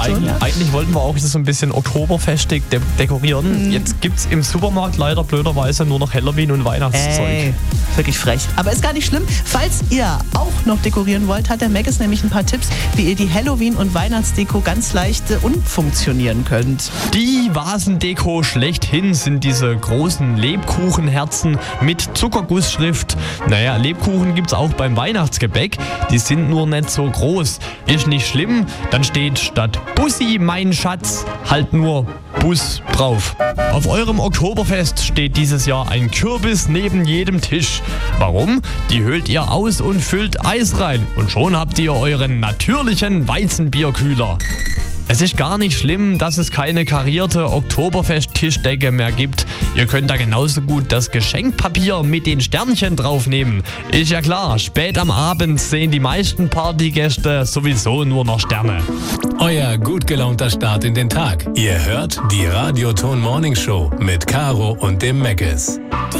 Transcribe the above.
schon. Eigentlich wollten wir auch so ein bisschen oktoberfestig dekorieren. Jetzt gibt es im Supermarkt leider blöderweise nur noch Halloween und Weihnachtszeug. Wirklich frech. Aber ist gar nicht schlimm. Falls ihr auch noch dekorieren wollt, hat der Meckes nämlich ein paar Tipps, wie ihr die Halloween- und Weihnachtsdeko ganz leicht umfunktionieren könnt. Die Vasendeko schlechthin sind diese großen Lebkuchenherzen mit Zuckergussschrift. Naja, Lebkuchen gibt's auch beim Weihnachtsgebäck. Die sind nur nicht so groß. Ist nicht schlimm, dann steht statt Bussi, mein Schatz, halt nur Bus drauf. Auf eurem Oktoberfest steht dieses Jahr ein Kürbis neben jedem Tisch. Warum? Die höhlt ihr aus und füllt Eis rein. Und schon habt ihr euren natürlichen Weizenbierkühler. Es ist gar nicht schlimm, dass es keine karierte Oktoberfest-Tischdecke mehr gibt. Ihr könnt da genauso gut das Geschenkpapier mit den Sternchen draufnehmen. Ist ja klar, spät am Abend sehen die meisten Partygäste sowieso nur noch Sterne. Euer gut gelaunter Start in den Tag. Ihr hört die Radioton Morning Show mit Caro und dem Meckes.